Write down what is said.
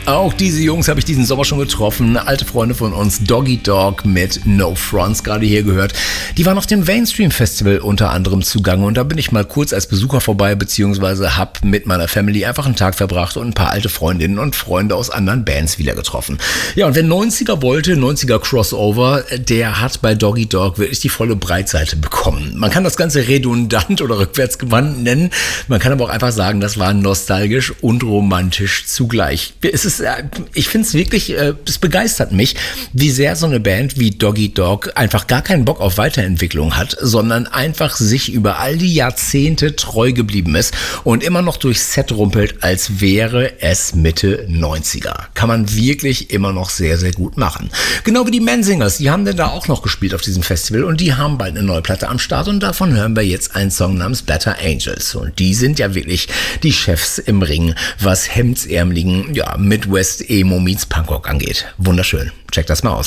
Auch diese Jungs habe ich diesen Sommer schon getroffen. Alte Freunde von uns, Doggy Dog mit No Fronts, gerade hier gehört. Die waren auf dem Mainstream Festival unter anderem zugange und da bin ich mal kurz als Besucher vorbei, beziehungsweise habe mit meiner Family einfach einen Tag verbracht und ein paar alte Freundinnen und Freunde aus anderen Bands wieder getroffen. Ja, und wer 90er wollte, 90er Crossover, der hat bei Doggy Dog wirklich die volle Breitseite bekommen. Man kann das Ganze redundant oder rückwärtsgewandt nennen. Man kann aber auch einfach sagen, das war nostalgisch und romantisch zugleich. Ich finde es wirklich, es begeistert mich, wie sehr so eine Band wie Doggy Dog einfach gar keinen Bock auf Weiterentwicklung hat, sondern einfach sich über all die Jahrzehnte treu geblieben ist und immer noch durchs Set rumpelt, als wäre es Mitte 90er. Kann man wirklich immer noch sehr, sehr gut machen. Genau wie die Menzingers, die haben denn da auch noch gespielt auf diesem Festival und die haben bald eine neue Platte am Start und davon hören wir jetzt einen Song namens Better Angels. Und die sind ja wirklich die Chefs im Ring, was hemdsärmeligen, ja, Midwest Emo meets Punkrock angeht. Wunderschön. Check das mal aus.